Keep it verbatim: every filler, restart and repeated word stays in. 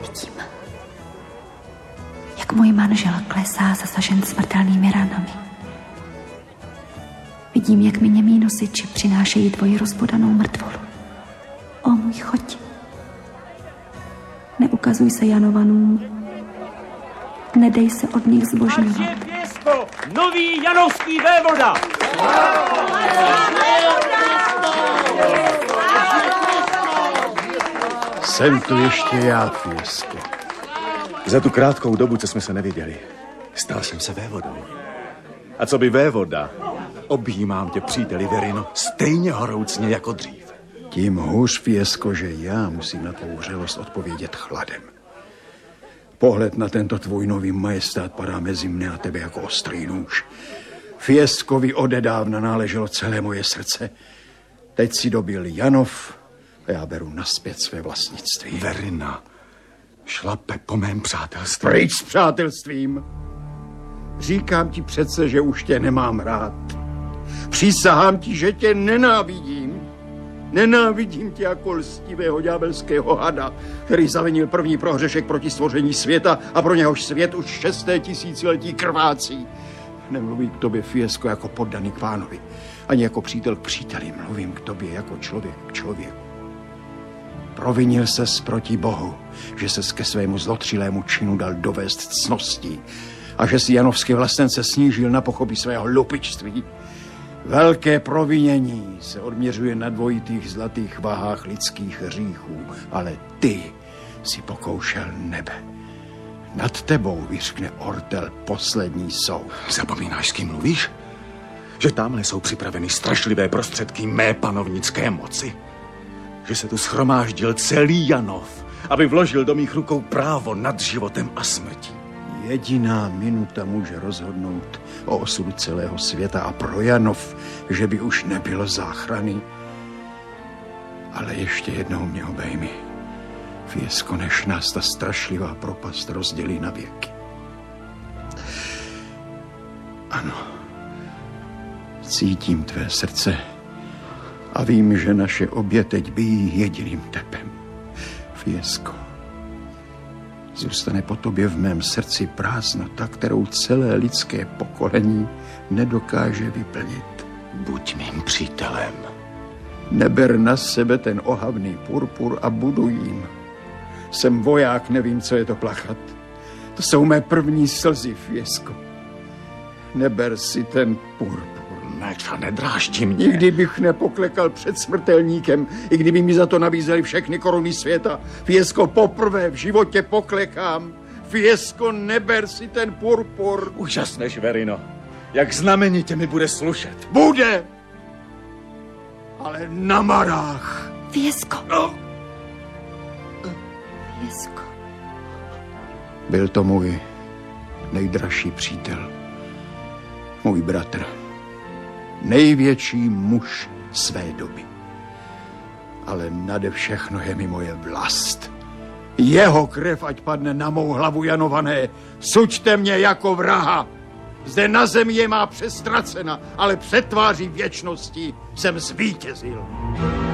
Vidím, jak můj manžel klesá zasažen smrtelnými ranami. Vidím, jak mi němí nosiči přinášejí tvoji rozbodanou mrtvolu. O můj choť, neukazuj se Janovanům, nedej se od nich zbožňovat. Takže Fiesco, nový janovský vévoda! Jsem tu ještě já, Fiesco. Za tu krátkou dobu, co jsme se neviděli, stal jsem se vévodou. A co by vévoda, objímám tě, příteli Verino, stejně horoucně jako dřív. Tím hůř, Fiesco, že já musím na tvou vřelost odpovědět chladem. Pohled na tento tvůj nový majestát padá mezi mne a tebe jako ostrý nůž. Fiescovi odedávna náleželo celé moje srdce. Teď si dobil Janov a já beru naspět své vlastnictví. Verina šlape po mém přátelství. Pryč s přátelstvím. Říkám ti přece, že už tě nemám rád. Přísahám ti, že tě nenávidím. Nenávidím tě jako lstivého ďábelského hada, který zavinil první prohřešek proti stvoření světa a pro něhož svět už šesté tisíciletí krvácí. Nemluvím k tobě, Fiesco, jako poddaný k pánovi, ani jako přítel k příteli. Mluvím k tobě jako člověk k člověku. Provinil ses proti Bohu, že ses ke svému zlotřilému činu dal dovést cností a že si janovské vlastence snížil na pochopí svého lupičství. Velké provinění se odměřuje na dvojitých zlatých vahách lidských hříchů, ale ty si pokoušel nebe. Nad tebou vyřkne ortel poslední soud. Zapomínáš, s kým mluvíš? Že tamhle jsou připraveny strašlivé prostředky mé panovnické moci? Že se tu schromáždil celý Janov, aby vložil do mých rukou právo nad životem a smrtí? Jediná minuta může rozhodnout o osudu celého světa a pro Janov, že by už nebylo záchrany. Ale ještě jednou mě obejmi, Fiesco, než nás ta strašlivá propast rozdělí na věky. Ano, cítím tvé srdce a vím, že naše obě teď bijí jediným tepem. Fiesco, zůstane po tobě v mém srdci prázdnota, kterou celé lidské pokolení nedokáže vyplnit. Buď mým přítelem. Neber na sebe ten ohavný purpur a buduj jim. Jsem voják, nevím, co je to plachat. To jsou mé první slzy, Fiesco. Neber si ten purpur. Meč a nedráždi mě. Nikdy bych nepoklekal před smrtelníkem, i kdyby mi za to nabízeli všechny koruny světa. Fiesco, poprvé v životě poklekám. Fiesco, neber si ten purpur. Úžasneš, Verino. Jak znamenitě mi bude slušet. Bude! Ale na marách. Fiesco. No. Fiesco. Byl to můj nejdražší přítel. Můj bratr. Největší muž své doby. Ale nade všechno je mi moje vlast. Jeho krev ať padne na mou hlavu, Janované. Suďte mě jako vraha. Zde na zemi je má přestracena, ale před tváří věčnosti jsem zvítězil.